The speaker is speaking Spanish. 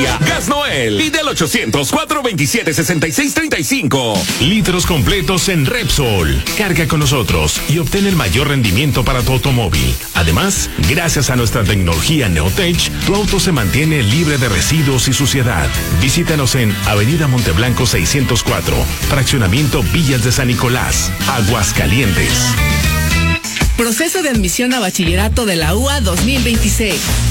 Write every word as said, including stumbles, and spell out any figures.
García. Gas Noel. Pide al ochocientos, cuatrocientos veintisiete, sesenta y seis treinta y cinco. Litros completos en Repsol. Carga con nosotros y obtén el mayor rendimiento para tu automóvil. Además, gracias a nuestra tecnología Neotech, tu auto se mantiene libre de residuos y suciedad. Visítanos en Avenida Monteblanco seiscientos cuatro, Fraccionamiento Villas de San Nicolás, Aguascalientes. Proceso de admisión a bachillerato de la U A dos mil veintiséis.